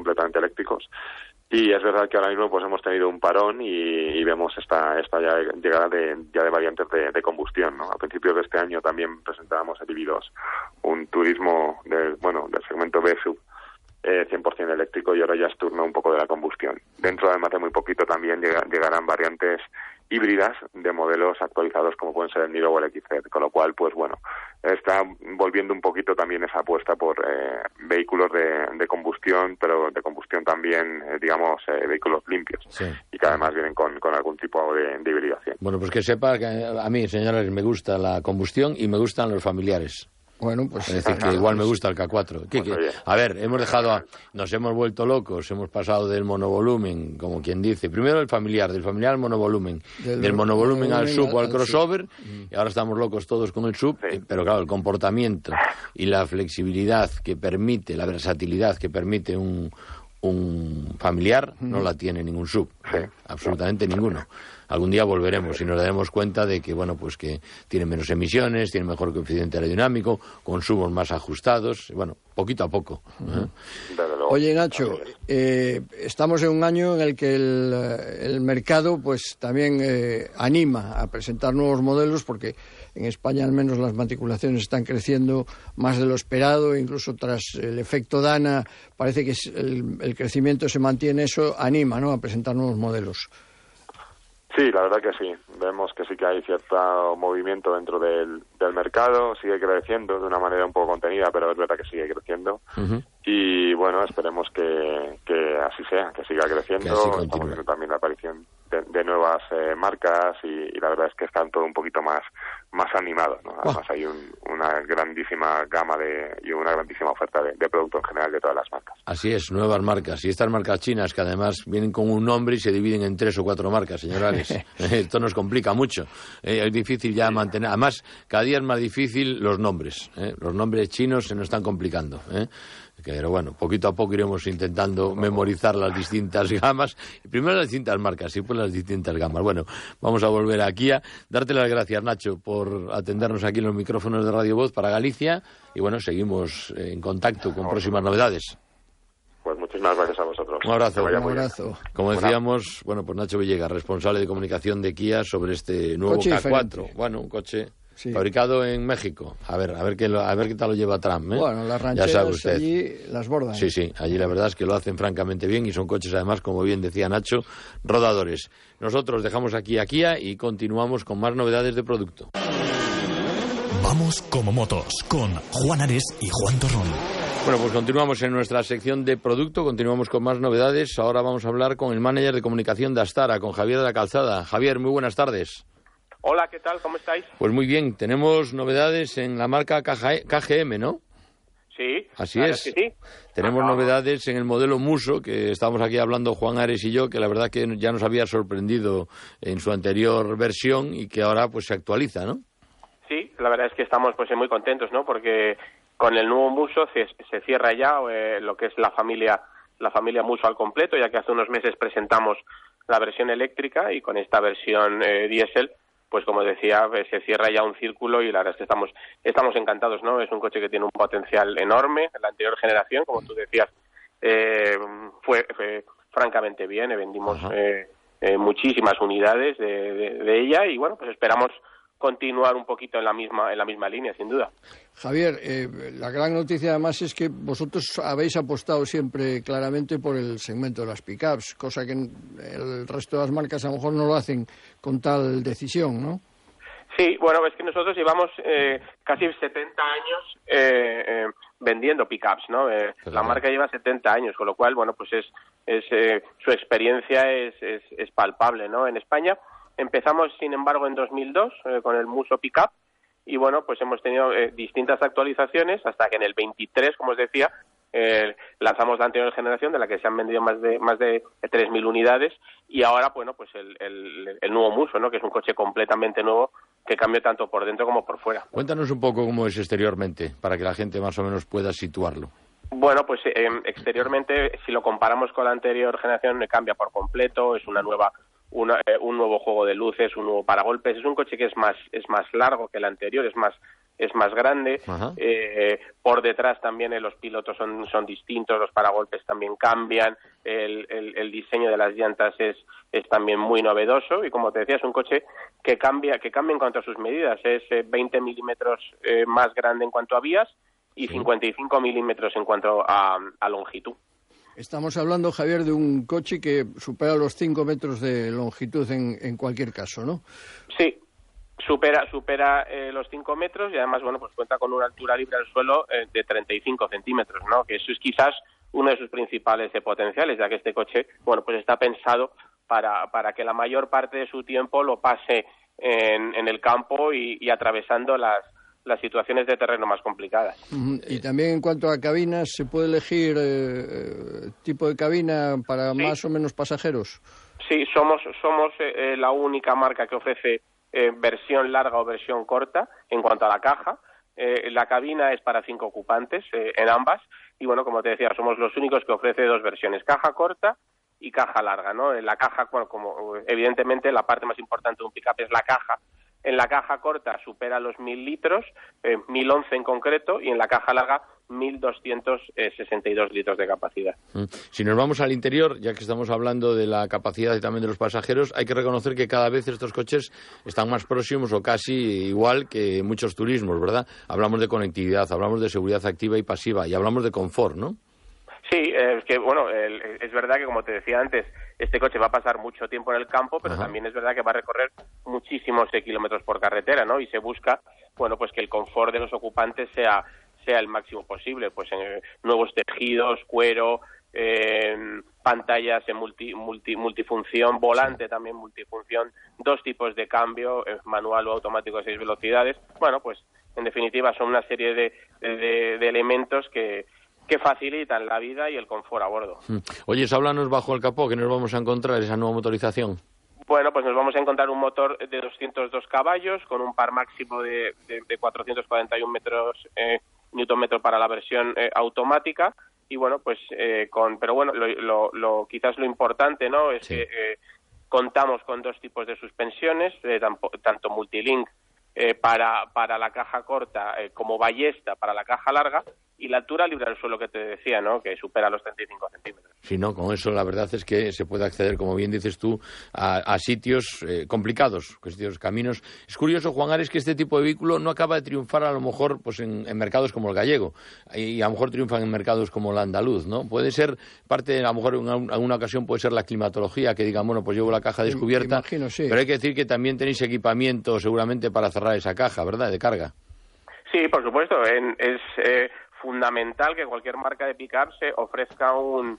completamente eléctricos. Y es verdad que ahora mismo pues hemos tenido un parón y vemos esta llegada de variantes de combustión, ¿no? A principios de este año también presentábamos en EV2 un turismo del segmento B-Sub 100% eléctrico, y ahora ya es turno un poco de la combustión. Dentro, además de muy poquito, también llegarán variantes híbridas de modelos actualizados como pueden ser el Niro o el XZ, con lo cual, pues bueno, está volviendo un poquito también esa apuesta por vehículos de combustión, pero de combustión también, vehículos limpios, sí, y que además vienen con algún tipo de hibridación. Bueno, pues que sepa que a mí, señores, me gusta la combustión y me gustan los familiares. Bueno, pues es decir, que igual me gusta el K4. A ver, nos hemos vuelto locos, hemos pasado del monovolumen, como quien dice, primero del familiar al monovolumen, del monovolumen al sub o al crossover, y ahora estamos locos todos con el sub, sí. Pero claro, el comportamiento y la flexibilidad que permite, la versatilidad que permite un familiar, no la tiene ningún sub, absolutamente ninguno. Algún día volveremos y nos daremos cuenta de que, bueno, pues que tiene menos emisiones, tiene mejor coeficiente aerodinámico, consumos más ajustados, bueno, poquito a poco. Oye, Nacho, estamos en un año en el que el mercado pues también anima a presentar nuevos modelos, porque en España al menos las matriculaciones están creciendo más de lo esperado, incluso tras el efecto Dana parece que el crecimiento se mantiene. Eso anima, ¿no?, a presentar nuevos modelos. Sí, la verdad que sí. Vemos que sí que hay cierto movimiento dentro del mercado, sigue creciendo de una manera un poco contenida, pero es verdad que sigue creciendo. Y bueno, esperemos que así sea, que siga creciendo. Estamos viendo también la aparición de nuevas marcas y la verdad es que están todo un poquito más animados, ¿no? Además hay una grandísima gama y una grandísima oferta de producto en general de todas las marcas. Así es, nuevas marcas. Y estas marcas chinas que además vienen con un nombre y se dividen en 3 o 4 marcas, señores. Esto nos complica mucho. Es difícil ya mantener. Además, cada día es más difícil los nombres. Los nombres chinos se nos están complicando. Pero bueno, poquito a poco iremos intentando memorizar las distintas gamas. Primero las distintas marcas y después las distintas gamas. Bueno, vamos a volver aquí a darte las gracias, Nacho, por atendernos aquí en los micrófonos de Radio Voz para Galicia. Y bueno, seguimos en contacto con próximas novedades. Pues muchísimas gracias a vosotros. Un abrazo. Un abrazo. Como decíamos, bueno, pues Nacho Villegas, responsable de comunicación de Kia sobre este nuevo coche K4. Diferente. Bueno, un coche... Sí. Fabricado en México. A ver qué tal lo lleva Trump, ¿eh? Bueno, las ya sabe rancheras usted. allí las bordan. Sí, allí la verdad es que lo hacen francamente bien y son coches además, como bien decía Nacho, rodadores. Nosotros dejamos aquí a Kia y continuamos con más novedades de producto. Vamos como motos con Juan Ares y Juan Torrón. Bueno, pues continuamos en nuestra sección de producto, continuamos con más novedades. Ahora vamos a hablar con el manager de comunicación de Astara, con Javier de la Calzada. Javier, muy buenas tardes. Hola, ¿qué tal? ¿Cómo estáis? Pues muy bien, tenemos novedades en la marca KGM, ¿no? Sí. Así es. Que sí. Tenemos novedades en el modelo Muso, que estábamos aquí hablando Juan Ares y yo, que la verdad que ya nos había sorprendido en su anterior versión y que ahora pues se actualiza, ¿no? Sí, la verdad es que estamos pues muy contentos, ¿no? Porque con el nuevo Muso se cierra ya lo que es la familia Muso al completo, ya que hace unos meses presentamos la versión eléctrica y con esta versión diésel, pues como decía, se cierra ya un círculo y la verdad es que estamos encantados, ¿no? Es un coche que tiene un potencial enorme. La anterior generación, como tú decías, fue francamente bien. Vendimos muchísimas unidades de ella y bueno, pues esperamos continuar un poquito en la misma línea, sin duda. Javier, la gran noticia además es que vosotros habéis apostado siempre claramente por el segmento de las pickups, cosa que el resto de las marcas a lo mejor no lo hacen con tal decisión, ¿no? Sí, bueno, es que nosotros llevamos casi 70 años vendiendo pickups, ¿no? La marca lleva 70 años, con lo cual, bueno, pues su experiencia es palpable, ¿no? En España empezamos, sin embargo, en 2002 con el Muso Pickup y, bueno, pues hemos tenido distintas actualizaciones hasta que en el 23, como os decía, lanzamos la anterior generación de la que se han vendido más de 3.000 unidades y ahora, bueno, pues el nuevo Muso, ¿no? Que es un coche completamente nuevo que cambia tanto por dentro como por fuera. Cuéntanos un poco cómo es exteriormente para que la gente más o menos pueda situarlo. Bueno, pues exteriormente, si lo comparamos con la anterior generación, cambia por completo, es un nuevo juego de luces, un nuevo paragolpes. Es un coche que es más largo que el anterior, es más más grande. Por detrás también los pilotos son distintos, los paragolpes también cambian, el diseño de las llantas es también muy novedoso, y como te decía, es un coche que cambia en cuanto a sus medidas. Es 20 milímetros más grande en cuanto a vías y 55 milímetros en cuanto a longitud. Estamos hablando, Javier, de un coche que supera los 5 metros de longitud en cualquier caso, ¿no? Sí, supera los 5 metros, y además, bueno, pues cuenta con una altura libre al suelo de 35 centímetros, ¿no? Que eso es quizás uno de sus principales potenciales, ya que este coche, bueno, pues está pensado para que la mayor parte de su tiempo lo pase en el campo y atravesando las situaciones de terreno más complicadas. Y también en cuanto a cabinas, ¿se puede elegir tipo de cabina para más o menos pasajeros? Sí, somos la única marca que ofrece versión larga o versión corta en cuanto a la caja. La cabina es para 5 ocupantes en ambas, y bueno, como te decía, somos los únicos que ofrece 2 versiones, caja corta y caja larga, ¿no? En la caja, bueno, como evidentemente la parte más importante de un pick-up es la caja. En la caja corta supera los 1.000 litros, 1.011 en concreto, y en la caja larga 1.262 litros de capacidad. Si nos vamos al interior, ya que estamos hablando de la capacidad y también de los pasajeros, hay que reconocer que cada vez estos coches están más próximos o casi igual que muchos turismos, ¿verdad? Hablamos de conectividad, hablamos de seguridad activa y pasiva, y hablamos de confort, ¿no? Sí, es que, bueno, es verdad que, como te decía antes, este coche va a pasar mucho tiempo en el campo, pero también es verdad que va a recorrer muchísimos kilómetros por carretera, ¿no? Y se busca, bueno, pues que el confort de los ocupantes sea el máximo posible, pues en nuevos tejidos, cuero, pantallas en multifunción, volante también multifunción, 2 tipos de cambio, manual o automático de 6 velocidades. Bueno, pues en definitiva son una serie de elementos que facilitan la vida y el confort a bordo. Oye, háblanos bajo el capó, ¿qué nos vamos a encontrar esa nueva motorización? Bueno, pues nos vamos a encontrar un motor de 202 caballos con un par máximo de 441 newton-metro para la versión automática, y bueno, pues pero bueno, quizás lo importante, ¿no? Es que contamos con 2 tipos de suspensiones, tanto multilink para la caja corta como ballesta para la caja larga, y la altura libre del suelo que te decía, ¿no? Que supera los 35 centímetros. Sí, no, con eso la verdad es que se puede acceder, como bien dices tú, a sitios complicados, caminos. Es curioso, Juan Ares, que este tipo de vehículo no acaba de triunfar a lo mejor pues en mercados como el gallego, y a lo mejor triunfan en mercados como el andaluz, ¿no? Puede ser parte, a lo mejor en alguna ocasión puede ser la climatología, que digan, bueno, pues llevo la caja descubierta, imagino, sí. Pero hay que decir que también tenéis equipamiento seguramente para cerrar esa caja, ¿verdad?, de carga. Sí, por supuesto, es fundamental que cualquier marca de pick-up se ofrezca un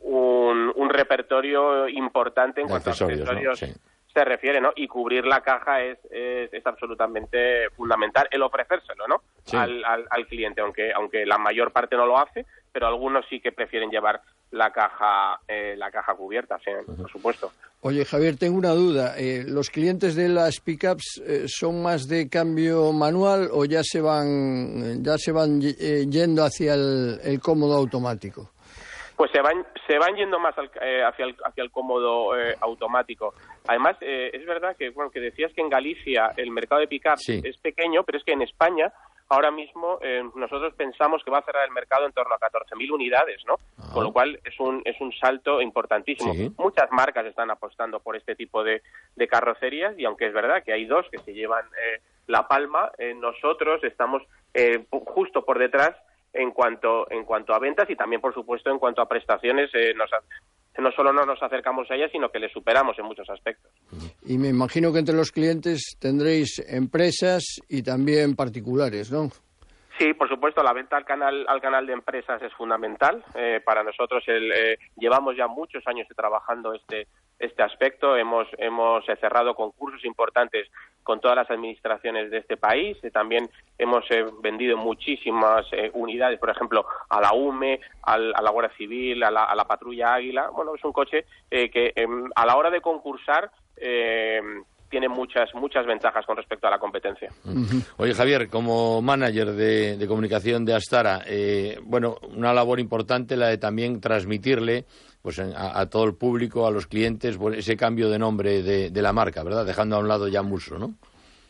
repertorio importante en cuanto a accesorios, ¿no? Sí. Se refiere, ¿no? Y cubrir la caja es absolutamente fundamental, el ofrecérselo, ¿no? Sí. Al cliente, aunque la mayor parte no lo hace, pero algunos sí que prefieren llevar la caja cubierta, sí, por supuesto. Oye, Javier, tengo una duda. ¿Los clientes de las pickups son más de cambio manual o ya se van yendo hacia el cómodo automático? Pues se van yendo más hacia el cómodo automático. Además, es verdad que decías que en Galicia el mercado de pick-up es pequeño, pero es que en España ahora mismo nosotros pensamos que va a cerrar el mercado en torno a 14.000 unidades, ¿no? Con lo cual es un salto importantísimo. Sí. Muchas marcas están apostando por este tipo de carrocerías, y aunque es verdad que hay 2 que se llevan la palma, nosotros estamos justo por detrás en cuanto a ventas, y también, por supuesto, en cuanto a prestaciones. No solo no nos acercamos a ellas, sino que les superamos en muchos aspectos. Y me imagino que entre los clientes tendréis empresas y también particulares, ¿no? Sí, por supuesto, la venta al canal de empresas es fundamental. Para nosotros llevamos ya muchos años trabajando este aspecto. Hemos cerrado concursos importantes con todas las administraciones de este país. También hemos vendido muchísimas unidades, por ejemplo, a la UME, a la Guardia Civil, a la Patrulla Águila. Bueno, es un coche que a la hora de concursar tiene muchas ventajas con respecto a la competencia. Oye, Javier, como manager de comunicación de Astara, una labor importante la de también transmitirle pues a todo el público, a los clientes, ese cambio de nombre de la marca, ¿verdad? Dejando a un lado ya Musso, ¿no?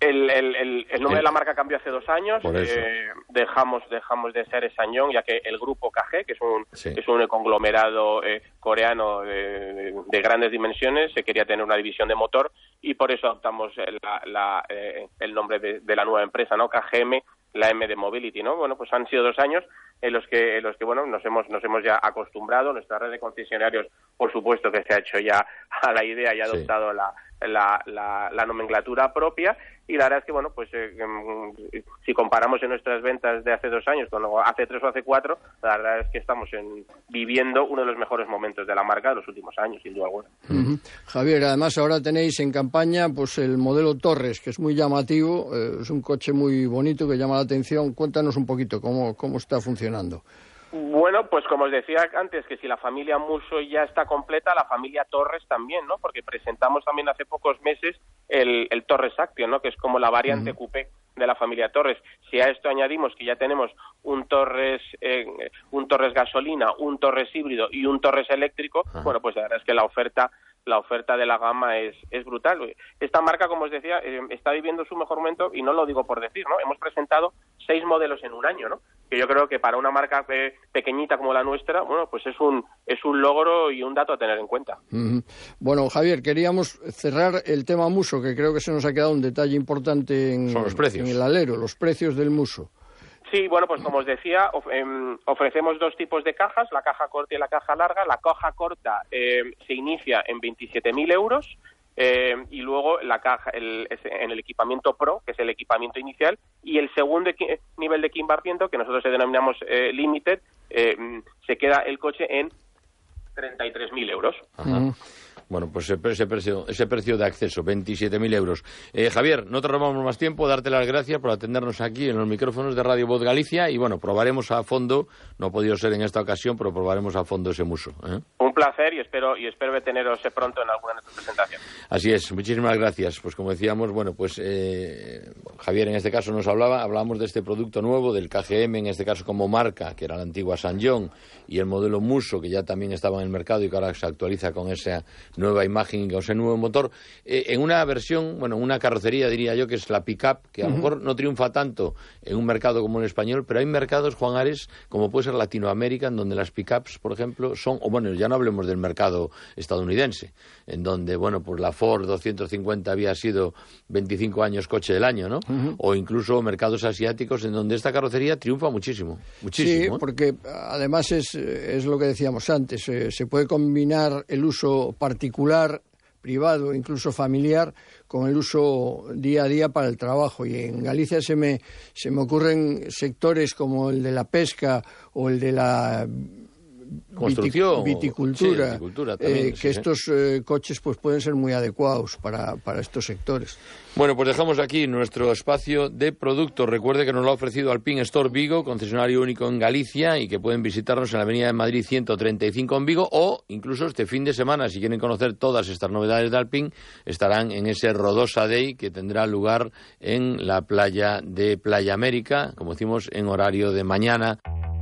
El nombre de la marca cambió hace 2 años. Dejamos de ser SsangYong, ya que el grupo KG, que es un conglomerado coreano de grandes dimensiones, se quería tener una división de motor, y por eso adoptamos el nombre de la nueva empresa, ¿no? KGM, la M de Mobility, ¿no? Bueno, pues han sido 2 años en los que bueno, nos hemos ya acostumbrado. Nuestra red de concesionarios, por supuesto, que se ha hecho ya a la idea y ha adoptado la nomenclatura propia, y la verdad es que, bueno, pues si comparamos en nuestras ventas de hace 2 años con hace 3 o hace 4, la verdad es que estamos viviendo uno de los mejores momentos de la marca de los últimos años, sin duda alguna. Javier, además ahora tenéis en campaña pues el modelo Torres, que es muy llamativo, es un coche muy bonito que llama la atención. Cuéntanos un poquito cómo está funcionando. Bueno, pues como os decía antes, que si la familia Musso ya está completa, la familia Torres también, ¿no? Porque presentamos también hace pocos meses el Torres Action, ¿no? Que es como la variante coupé de la familia Torres. Si a esto añadimos que ya tenemos un Torres gasolina, un Torres híbrido y un Torres eléctrico, bueno, pues la verdad es que la oferta de la gama es brutal. Esta marca, como os decía, está viviendo su mejor momento, y no lo digo por decir, ¿no? Hemos presentado 6 modelos en un año, ¿no? Que yo creo que para una marca pequeñita como la nuestra, bueno, pues es un logro y un dato a tener en cuenta. Bueno, Javier, queríamos cerrar el tema Musso, que creo que se nos ha quedado un detalle importante Son los precios. En el alero, los precios del Musso. Sí, bueno, pues como os decía, ofrecemos 2 tipos de cajas, la caja corta y la caja larga. La caja corta se inicia en 27.000 euros, y luego la caja en el equipamiento Pro, que es el equipamiento inicial, y el segundo nivel de equipamiento, que nosotros denominamos Limited, se queda el coche en 33.000 euros. Bueno, pues ese precio de acceso, 27.000 euros. Javier, no te robamos más tiempo, darte las gracias por atendernos aquí en los micrófonos de Radio Voz Galicia, y bueno, probaremos a fondo, no ha podido ser en esta ocasión, pero probaremos a fondo ese Musso. Un placer, y espero teneros pronto en alguna de nuestras presentaciones. Así es, muchísimas gracias. Pues como decíamos, bueno, pues Javier en este caso hablábamos de este producto nuevo, del KGM, en este caso como marca, que era la antigua SsangYong, y el modelo Musso, que ya también estaba en el mercado y que ahora se actualiza con esa nueva imagen y con ese nuevo motor, en una versión, bueno, una carrocería, diría yo, que es la pick-up, que a lo mejor no triunfa tanto en un mercado como el español, pero hay mercados, Juan Ares, como puede ser Latinoamérica, en donde las pick-ups, por ejemplo, bueno, ya no hablemos del mercado estadounidense, en donde, bueno, pues la Ford 250 había sido 25 años coche del año, ¿no? O incluso mercados asiáticos, en donde esta carrocería triunfa muchísimo. Sí, porque además es lo que decíamos antes, se puede combinar el uso particular, privado, incluso familiar, con el uso día a día para el trabajo. Y en Galicia se me ocurren sectores como el de la pesca o el de la construcción, viticultura, también, que estos coches pues pueden ser muy adecuados para estos sectores. Bueno, pues dejamos aquí nuestro espacio de productos. Recuerde que nos lo ha ofrecido Alpine Store Vigo, concesionario único en Galicia, y que pueden visitarnos en la Avenida de Madrid 135 en Vigo, o incluso este fin de semana, si quieren conocer todas estas novedades de Alpine, estarán en ese Rodosa Day que tendrá lugar en la playa de Playa América, como decimos, en horario de mañana.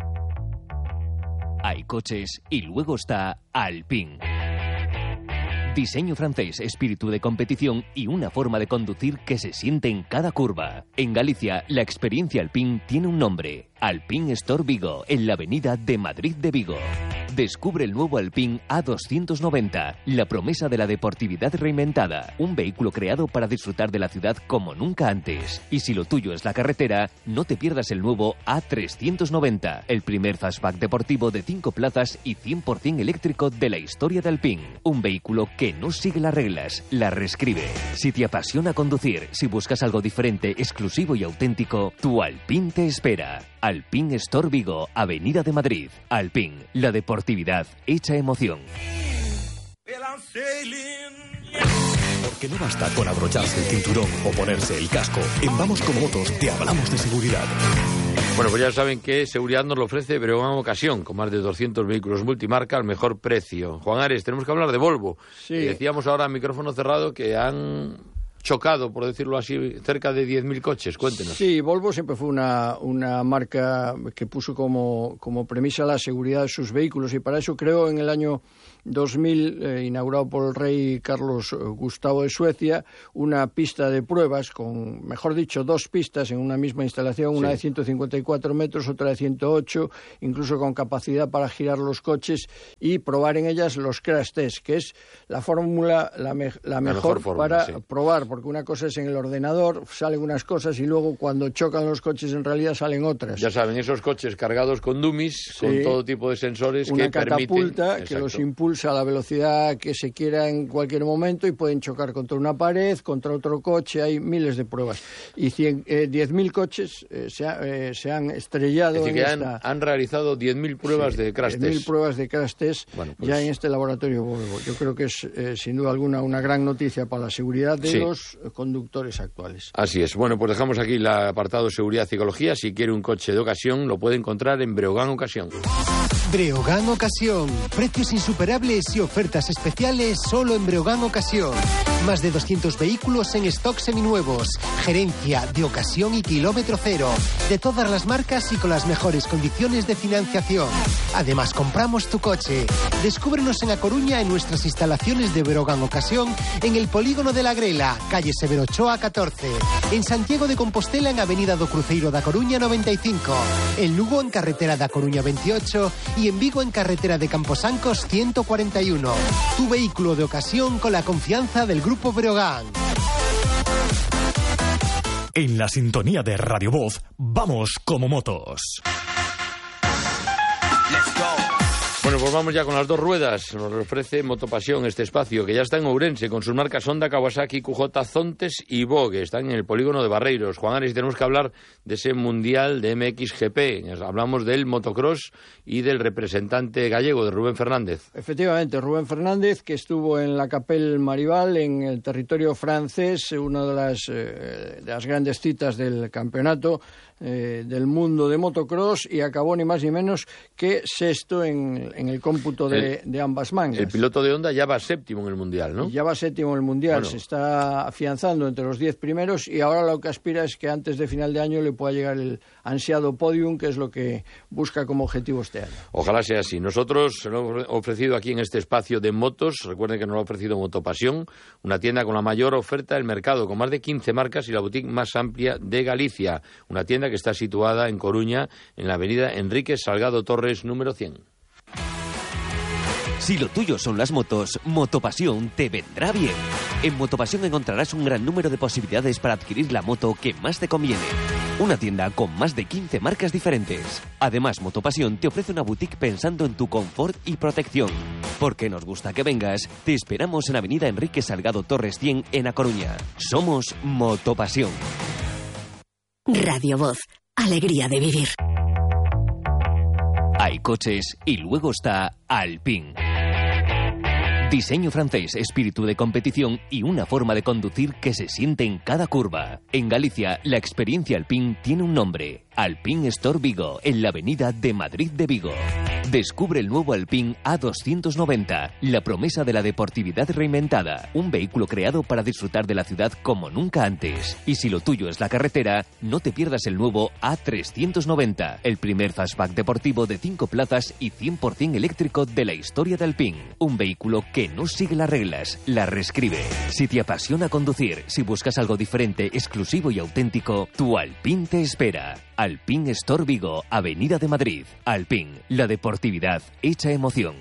Hay coches y luego está Alpine. Diseño francés, espíritu de competición y una forma de conducir que se siente en cada curva. En Galicia, la experiencia Alpine tiene un nombre: Alpine Store Vigo, en la avenida de Madrid de Vigo. Descubre el nuevo Alpine A290, la promesa de la deportividad reinventada. Un vehículo creado para disfrutar de la ciudad como nunca antes. Y si lo tuyo es la carretera, no te pierdas el nuevo A390, el primer fastback deportivo de 5 plazas y 100% eléctrico de la historia de Alpine. Un vehículo que no sigue las reglas, las reescribe. Si te apasiona conducir, si buscas algo diferente, exclusivo y auténtico, tu Alpine te espera. Alpine Store Vigo, Avenida de Madrid. Alpine, la deportividad hecha emoción. Porque no basta con abrocharse el cinturón o ponerse el casco. En Vamos Como Motos te hablamos de seguridad. Bueno, pues ya saben que seguridad nos lo ofrece Breogán Ocasión, con más de 200 vehículos multimarca al mejor precio. Juan Ares, tenemos que hablar de Volvo. Sí. Decíamos ahora a micrófono cerrado que han chocado, por decirlo así, cerca de 10.000 coches. Cuéntenos. Sí, Volvo siempre fue una marca que puso como premisa la seguridad de sus vehículos, y para eso creó en el año 2000, inaugurado por el rey Carlos Gustavo de Suecia, una pista de pruebas con, mejor dicho, 2 pistas en una misma instalación, una de 154 metros, otra de 108, incluso con capacidad para girar los coches y probar en ellas los crash test, que es la fórmula, la mejor fórmula, para probar, porque una cosa es en el ordenador, salen unas cosas y luego cuando chocan los coches en realidad salen otras. Ya saben, esos coches cargados con dummies, con todo tipo de sensores una que permiten... Una catapulta que los impulsa a la velocidad que se quiera en cualquier momento y pueden chocar contra una pared, contra otro coche. Hay miles de pruebas. Y 10.000 coches se han estrellado. Es decir, que han realizado 10.000 pruebas de crash test. 10.000 pruebas de crash test ya en este laboratorio Volvo. Yo creo que es, sin duda alguna, una gran noticia para la seguridad de los conductores actuales. Así es. Bueno, pues dejamos aquí el apartado Seguridad y Ecología. Si quiere un coche de ocasión, lo puede encontrar en Breogán Ocasión. Breogán Ocasión. Precios insuperables y ofertas especiales solo en Breogán Ocasión. Más de 200 vehículos en stock seminuevos. Gerencia de ocasión y kilómetro cero. De todas las marcas y con las mejores condiciones de financiación. Además, compramos tu coche. Descúbrenos en A Coruña en nuestras instalaciones de Breogán Ocasión, en el Polígono de la Grela, calle Severo Ochoa 14. En Santiago de Compostela, en Avenida do Cruceiro da Coruña 95. En Lugo, en carretera da Coruña 28. Y en Vigo, en carretera de Camposancos 141. Tu vehículo de ocasión con la confianza del Grupo Breogán. En la sintonía de Radio Voz, vamos como motos. Bueno, pues vamos ya con las 2 ruedas. Nos ofrece Motopasión este espacio, que ya está en Ourense, con sus marcas Honda, Kawasaki, QJ, Zontes y Vogue. Están en el polígono de Barreiros. Juan Ares, tenemos que hablar de ese mundial de MXGP. Hablamos del motocross y del representante gallego, de Rubén Fernández. Efectivamente, Rubén Fernández, que estuvo en la Capelle Marival, en el territorio francés, una de las grandes citas del campeonato del mundo de motocross, y acabó ni más ni menos que sexto en el cómputo de ambas mangas. El piloto de Honda ya va séptimo en el Mundial, ¿no? Ya va séptimo en el Mundial, se está afianzando entre los 10 primeros, y ahora lo que aspira es que antes de final de año le pueda llegar el ansiado podium, que es lo que busca como objetivo este año. Ojalá sea así. Nosotros se lo hemos ofrecido aquí en este espacio de motos. Recuerden que nos lo ha ofrecido Motopasión, una tienda con la mayor oferta del mercado, con más de 15 marcas y la boutique más amplia de Galicia. Una tienda que está situada en Coruña, en la avenida Enrique Salgado Torres, número 100. Si lo tuyo son las motos, Motopasión te vendrá bien. En Motopasión encontrarás un gran número de posibilidades para adquirir la moto que más te conviene. Una tienda con más de 15 marcas diferentes. Además, Motopasión te ofrece una boutique pensando en tu confort y protección. Porque nos gusta que vengas, te esperamos en avenida Enrique Salgado Torres 100 en A Coruña. Somos Motopasión. Radio Voz. Alegría de vivir. Hay coches y luego está Alpine. Diseño francés, espíritu de competición y una forma de conducir que se siente en cada curva. En Galicia, la experiencia Alpine tiene un nombre. Alpine Store Vigo, en la avenida de Madrid de Vigo. Descubre el nuevo Alpine A290, la promesa de la deportividad reinventada. Un vehículo creado para disfrutar de la ciudad como nunca antes. Y si lo tuyo es la carretera, no te pierdas el nuevo A390, el primer fastback deportivo de 5 plazas y 100% eléctrico de la historia de Alpine. Un vehículo que no sigue las reglas, las reescribe. Si te apasiona conducir, si buscas algo diferente, exclusivo y auténtico, tu Alpine te espera. Alpine Store Vigo, Avenida de Madrid. Alpine, la deportividad hecha emoción.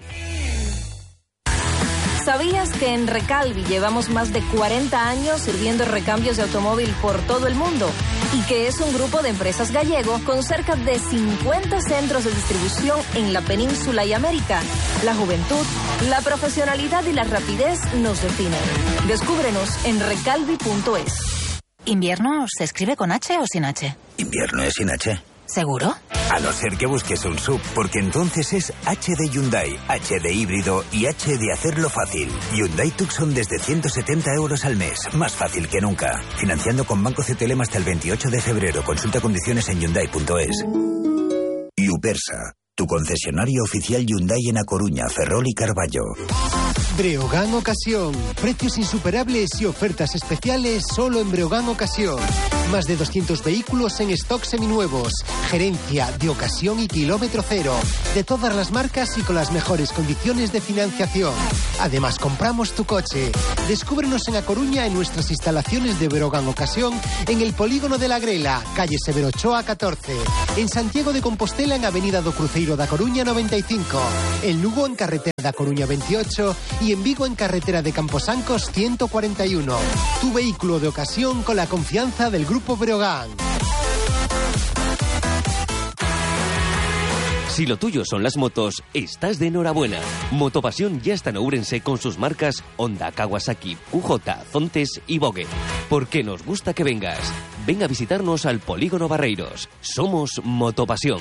¿Sabías que en Recalvi llevamos más de 40 años sirviendo recambios de automóvil por todo el mundo? Y que es un grupo de empresas gallego con cerca de 50 centros de distribución en la península y América. La juventud, la profesionalidad y la rapidez nos definen. Descúbrenos en recalvi.es. ¿Invierno se escribe con H o sin H? Invierno es sin H. ¿Seguro? A no ser que busques un SUV, porque entonces es H de Hyundai, H de híbrido y H de hacerlo fácil. Hyundai Tucson desde 170 euros al mes, más fácil que nunca. Financiando con Banco CTLM hasta el 28 de febrero. Consulta condiciones en Hyundai.es. Y Upersa. tu concesionario oficial Hyundai en A Coruña, Ferrol y Carballo. Breogán Ocasión. Precios insuperables y ofertas especiales solo en Breogán Ocasión. Más de 200 vehículos en stock seminuevos. Gerencia de ocasión y kilómetro cero. De todas las marcas y con las mejores condiciones de financiación. Además, compramos tu coche. Descúbrenos en A Coruña en nuestras instalaciones de Breogán Ocasión en el Polígono de la Grela, calle Severo Ochoa 14. En Santiago de Compostela en Avenida do Cruceiro da Coruña 95. En Lugo en carretera da Coruña 28 y en Vigo en carretera de Camposancos 141. Tu vehículo de ocasión con la confianza del Grupo Breogán. Si lo tuyo son las motos, estás de enhorabuena. Motopasión ya está en Ourense con sus marcas Honda, Kawasaki, QJ, Zontes y Vogue. Porque nos gusta que vengas. Ven a visitarnos al Polígono Barreiros. Somos Motopasión.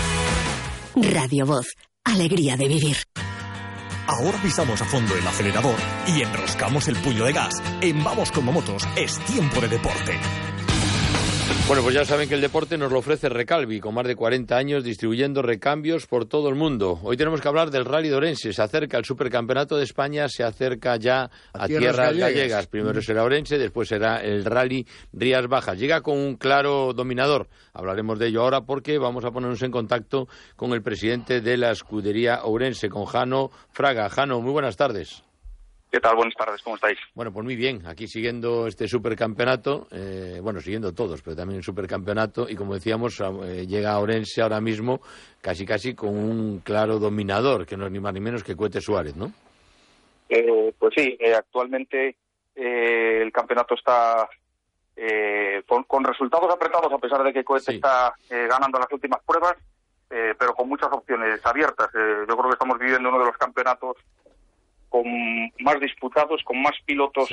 Radio Voz. Alegría de vivir. Ahora pisamos a fondo el acelerador y enroscamos el puño de gas. En Vamos como Motos es tiempo de deporte. Bueno, pues ya saben que el deporte nos lo ofrece Recalvi, con más de 40 años distribuyendo recambios por todo el mundo. Hoy tenemos que hablar del Rally de Ourense. Se acerca el Supercampeonato de España, se acerca ya a tierras gallegas. Primero será Ourense, después será el Rally Rías Bajas. Llega con un claro dominador. Hablaremos de ello ahora porque vamos a ponernos en contacto con el presidente de la escudería Ourense, con Jano Fraga. Jano, muy buenas tardes. ¿Qué tal? Buenas tardes, ¿cómo estáis? Bueno, pues muy bien, aquí siguiendo este supercampeonato, siguiendo todos, pero también el supercampeonato, y como decíamos, llega a Ourense ahora mismo casi con un claro dominador, que no es ni más ni menos que Cohete Suárez, ¿no? Pues sí, actualmente el campeonato está con resultados apretados, a pesar de que Cohete está ganando las últimas pruebas, pero con muchas opciones abiertas. Yo creo que estamos viviendo uno de los campeonatos con más disputados, con más pilotos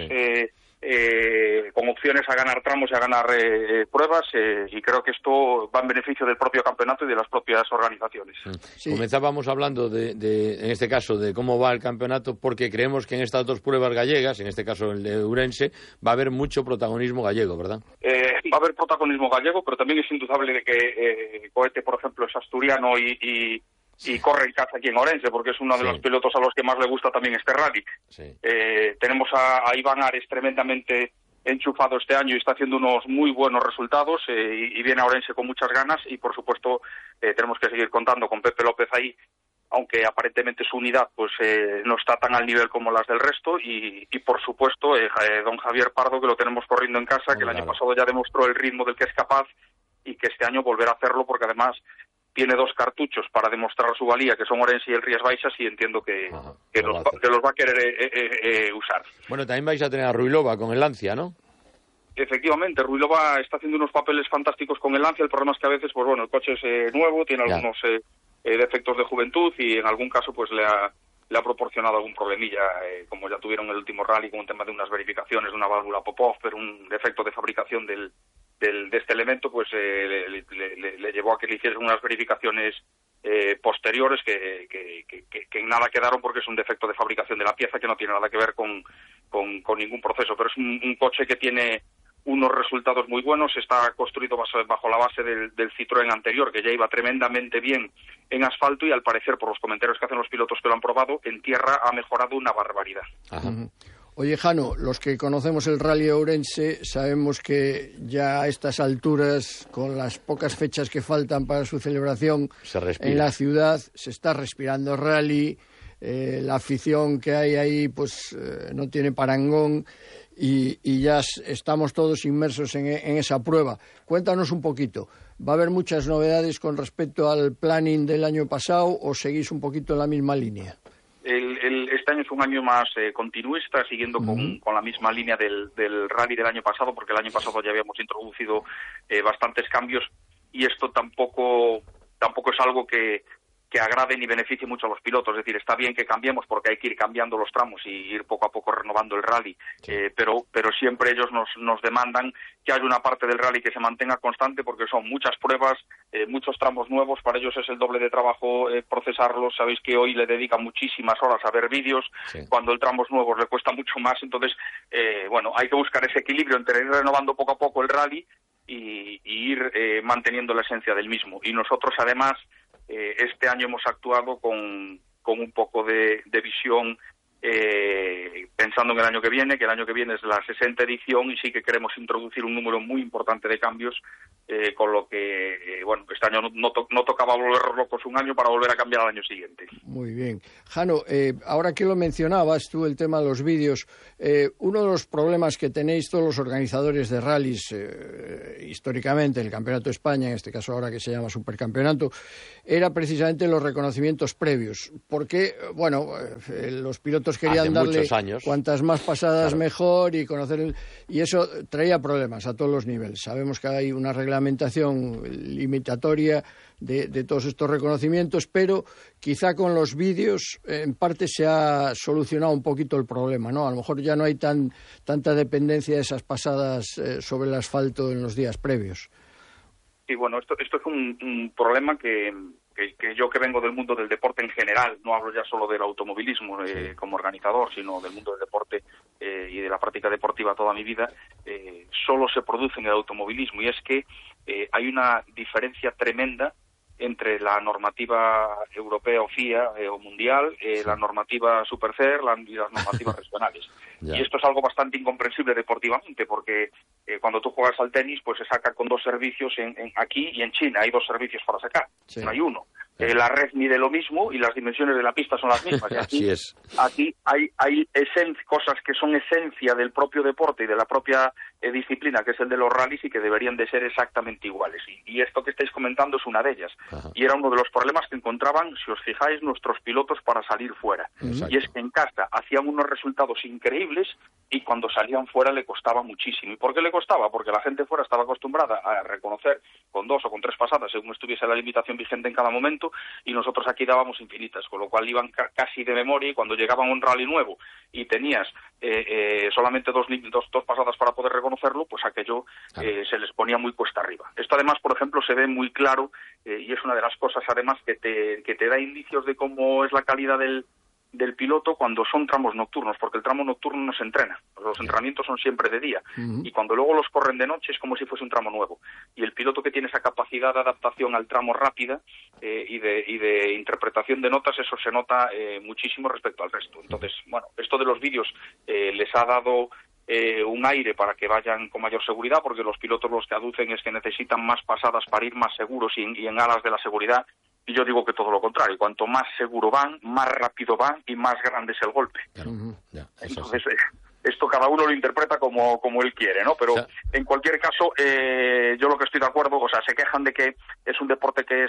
con opciones a ganar tramos y a ganar pruebas, y creo que esto va en beneficio del propio campeonato y de las propias organizaciones. Sí. Comenzábamos hablando en este caso, de cómo va el campeonato, porque creemos que en estas dos pruebas gallegas, en este caso el de Ourense, va a haber mucho protagonismo gallego, ¿verdad? Va a haber protagonismo gallego, pero también es indudable de que Cohete, por ejemplo, es asturiano y corre en casa aquí en Ourense, porque es uno de los pilotos a los que más le gusta también este rally. Sí. Tenemos a Iván Ares tremendamente enchufado este año y está haciendo unos muy buenos resultados, y viene a Ourense con muchas ganas, y por supuesto tenemos que seguir contando con Pepe López ahí, aunque aparentemente su unidad pues no está tan al nivel como las del resto, y por supuesto don Javier Pardo, que lo tenemos corriendo en casa, que el año pasado ya demostró el ritmo del que es capaz, y que este año volverá a hacerlo, porque además tiene dos cartuchos para demostrar su valía, que son Ourense y el Rías Baixas, y entiendo que los va a querer usar. Bueno, también vais a tener a Ruilova con el Lancia, ¿no? Efectivamente, Ruilova está haciendo unos papeles fantásticos con el Lancia. El problema es que a veces, pues bueno, el coche es nuevo, tiene algunos defectos de juventud, y en algún caso pues le ha proporcionado algún problemilla, como ya tuvieron en el último rally, con un tema de unas verificaciones de una válvula pop-off, pero un defecto de fabricación de este elemento, pues le llevó a que le hiciesen unas verificaciones posteriores que en nada quedaron, porque es un defecto de fabricación de la pieza que no tiene nada que ver con ningún proceso. Pero es un coche que tiene unos resultados muy buenos. Está construido bajo la base del Citroën anterior, que ya iba tremendamente bien en asfalto, y al parecer, por los comentarios que hacen los pilotos que lo han probado, en tierra ha mejorado una barbaridad. Ajá. Oye, Jano, los que conocemos el Rally Ourense sabemos que ya a estas alturas, con las pocas fechas que faltan para su celebración en la ciudad, se está respirando rally, la afición que hay ahí pues no tiene parangón, y ya estamos todos inmersos en esa prueba. Cuéntanos un poquito, ¿va a haber muchas novedades con respecto al planning del año pasado, o seguís un poquito en la misma línea? Este año es un año más continuista, siguiendo con la misma línea del rally del año pasado, porque el año pasado ya habíamos introducido bastantes cambios, y esto tampoco es algo que agrade ni beneficie mucho a los pilotos. Es decir, está bien que cambiemos, porque hay que ir cambiando los tramos y ir poco a poco renovando el rally, pero siempre ellos nos demandan que haya una parte del rally que se mantenga constante, porque son muchas pruebas, muchos tramos nuevos. Para ellos es el doble de trabajo procesarlos. Sabéis que hoy le dedican muchísimas horas a ver vídeos, cuando el tramos nuevos le cuesta mucho más. Entonces, hay que buscar ese equilibrio entre ir renovando poco a poco el rally y ir manteniendo la esencia del mismo. Y nosotros, además, este año hemos actuado con un poco de visión, pensando en el año que viene, que el año que viene es la 60ª edición y sí que queremos introducir un número muy importante de cambios, con lo que, este año no tocaba volver locos un año para volver a cambiar al año siguiente. Muy bien. Jano, ahora que lo mencionabas tú, el tema de los vídeos, uno de los problemas que tenéis todos los organizadores de rallies, históricamente, el Campeonato de España, en este caso ahora que se llama Supercampeonato, era precisamente los reconocimientos previos, porque, los pilotos querían darle cuantas más pasadas mejor y conocer y eso traía problemas a todos los niveles. Sabemos que hay una reglamentación limitatoria de todos estos reconocimientos, pero quizá con los vídeos en parte se ha solucionado un poquito el problema, ¿no? A lo mejor ya no hay tanta dependencia de esas pasadas sobre el asfalto en los días previos. Sí, esto es un problema que yo, que vengo del mundo del deporte en general, no hablo ya solo del automovilismo como organizador, sino del mundo del deporte y de la práctica deportiva toda mi vida, solo se produce en el automovilismo, y es que hay una diferencia tremenda entre la normativa europea o FIA o mundial, la normativa Supercer y las normativas regionales. Y esto es algo bastante incomprensible deportivamente, porque cuando tú juegas al tenis, pues se saca con 2 servicios aquí y en China. Hay 2 servicios para sacar, no hay uno. La red mide lo mismo y las dimensiones de la pista son las mismas. Y aquí hay cosas que son esencia del propio deporte y de la propia disciplina, que es el de los rallies, y que deberían de ser exactamente iguales. Y esto que estáis comentando es una de ellas. Y era uno de los problemas que encontraban, si os fijáis, nuestros pilotos para salir fuera. Y es que en casa hacían unos resultados increíbles y cuando salían fuera le costaba muchísimo. ¿Y por qué le costaba? Porque la gente fuera estaba acostumbrada a reconocer con 2 o con 3 pasadas, según estuviese la limitación vigente en cada momento, y nosotros aquí dábamos infinitas, con lo cual iban casi de memoria, y cuando llegaban a un rally nuevo y tenías solamente dos pasadas para poder reconocerlo, pues aquello se les ponía muy cuesta arriba. Esto además, por ejemplo, se ve muy claro, y es una de las cosas además que te da indicios de cómo es la calidad del piloto cuando son tramos nocturnos, porque el tramo nocturno no se entrena, los entrenamientos son siempre de día, y cuando luego los corren de noche es como si fuese un tramo nuevo, y el piloto que tiene esa capacidad de adaptación al tramo rápida y de interpretación de notas, eso se nota muchísimo respecto al resto. Entonces, esto de los vídeos les ha dado un aire para que vayan con mayor seguridad, porque los pilotos los que aducen es que necesitan más pasadas para ir más seguros y en alas de la seguridad. Y yo digo que todo lo contrario, cuanto más seguro van, más rápido van y más grande es el golpe. Entonces, esto cada uno lo interpreta como él quiere, ¿no? Pero en cualquier caso, yo lo que estoy de acuerdo, se quejan de que es un deporte que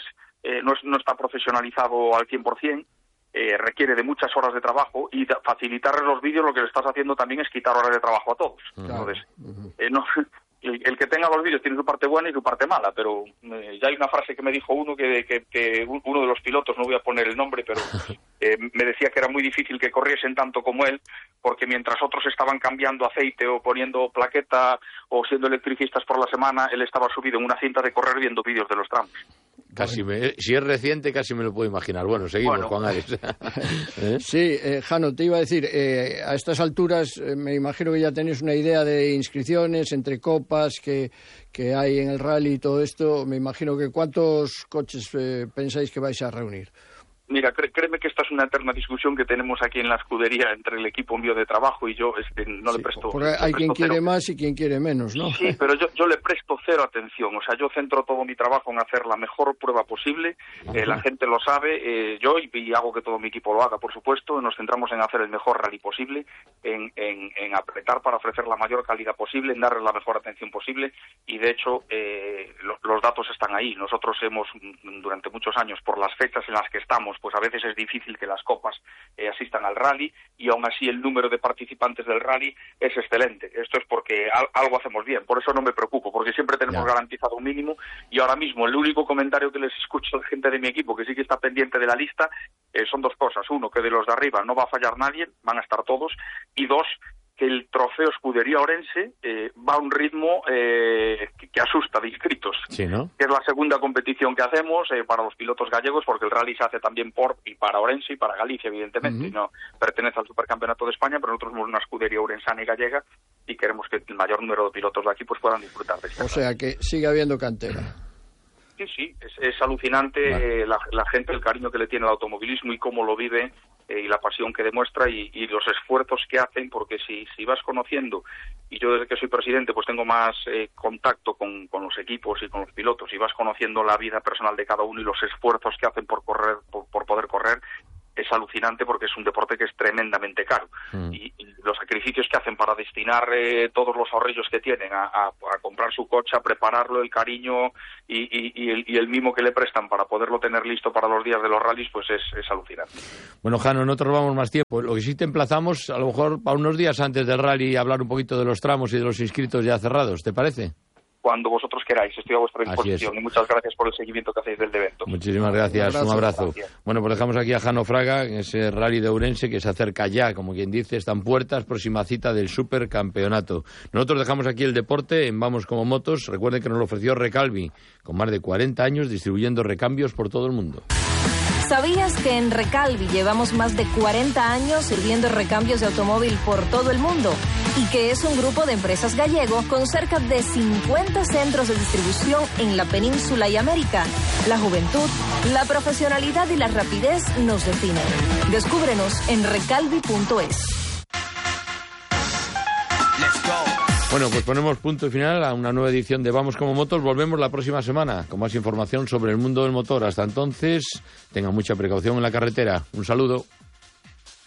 no está profesionalizado al 100%, requiere de muchas horas de trabajo, y facilitarles los vídeos lo que le estás haciendo también es quitar horas de trabajo a todos. Entonces, el que tenga los vídeos tiene su parte buena y su parte mala, pero ya hay una frase que me dijo uno que uno de los pilotos, no voy a poner el nombre, pero me decía que era muy difícil que corriesen tanto como él, porque mientras otros estaban cambiando aceite o poniendo plaqueta o siendo electricistas por la semana, él estaba subido en una cinta de correr viendo vídeos de los tramos. Si es reciente, casi me lo puedo imaginar. Seguimos, Juan Ares. Sí, Jano, te iba a decir, a estas alturas me imagino que ya tenéis una idea de inscripciones entre copas que hay en el rally y todo esto. Me imagino que ¿cuántos coches pensáis que vais a reunir? Mira, créeme que esta es una eterna discusión que tenemos aquí en la escudería entre el equipo mío de trabajo y yo. No le presto. Porque hay quien quiere más y quien quiere menos, ¿no? Sí, pero yo le presto cero atención. Yo centro todo mi trabajo en hacer la mejor prueba posible. La gente lo sabe, yo y hago que todo mi equipo lo haga, por supuesto. Nos centramos en hacer el mejor rally posible, en apretar para ofrecer la mayor calidad posible, en darle la mejor atención posible. Y de hecho, los datos están ahí. Nosotros hemos, durante muchos años, por las fechas en las que estamos, pues a veces es difícil que las copas asistan al rally, y aún así el número de participantes del rally es excelente. Esto es porque algo hacemos bien, por eso no me preocupo, porque siempre tenemos garantizado un mínimo, y ahora mismo el único comentario que les escucho de gente de mi equipo que sí que está pendiente de la lista son 2 cosas. Uno, que de los de arriba no va a fallar nadie, van a estar todos, y 2, que el trofeo Escudería Orense va a un ritmo que asusta de inscritos. Sí, ¿no? Que es la segunda competición que hacemos para los pilotos gallegos, porque el rally se hace también por y para Orense y para Galicia, evidentemente. No pertenece al Supercampeonato de España, pero nosotros somos una escudería orensana y gallega y queremos que el mayor número de pilotos de aquí pues puedan disfrutar de esto. O sea, que sigue habiendo cantera. Sí, es alucinante la gente, el cariño que le tiene al automovilismo y cómo lo vive y la pasión que demuestra y los esfuerzos que hacen, porque si vas conociendo, y yo desde que soy presidente pues tengo más contacto con los equipos y con los pilotos, y vas conociendo la vida personal de cada uno y los esfuerzos que hacen por poder correr, es alucinante porque es un deporte que es tremendamente caro y los sacrificios que hacen para destinar todos los ahorrillos que tienen a comprar su coche, a prepararlo, el cariño y el mimo que le prestan para poderlo tener listo para los días de los rallies, pues es alucinante. Bueno, Jano, no te robamos más tiempo. Lo que sí te emplazamos, a lo mejor para unos días antes del rally, hablar un poquito de los tramos y de los inscritos ya cerrados, ¿te parece? Cuando vosotros queráis, estoy a vuestra disposición y muchas gracias por el seguimiento que hacéis del evento. Muchísimas gracias, un abrazo. Gracias. Bueno, pues dejamos aquí a Jano Fraga, en ese rally de Ourense que se acerca ya, como quien dice, están puertas, próxima cita del supercampeonato. Nosotros dejamos aquí el deporte en Vamos como Motos. Recuerden que nos lo ofreció Recalvi, con más de 40 años distribuyendo recambios por todo el mundo. ¿Sabías que en Recalvi llevamos más de 40 años sirviendo recambios de automóvil por todo el mundo? Y que es un grupo de empresas gallego con cerca de 50 centros de distribución en la península y América. La juventud, la profesionalidad y la rapidez nos definen. Descúbrenos en recalvi.es. Bueno, pues ponemos punto y final a una nueva edición de Vamos como Motos. Volvemos la próxima semana con más información sobre el mundo del motor. Hasta entonces, tengan mucha precaución en la carretera. Un saludo.